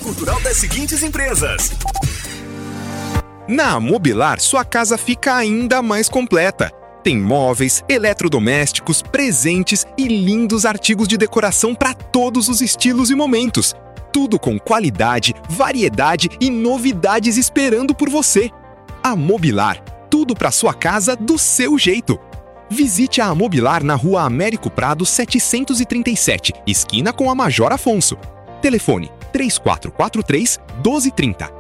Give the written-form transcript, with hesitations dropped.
cultural das seguintes empresas. Na Amobilar, sua casa fica ainda mais completa. Tem móveis, eletrodomésticos, presentes e lindos artigos de decoração para todos os estilos e momentos. Tudo com qualidade, variedade e novidades esperando por você. Amobilar, tudo para sua casa do seu jeito. Visite a Amobilar na Rua Américo Prado 737, esquina com a Major Afonso. Telefone 3443 1230.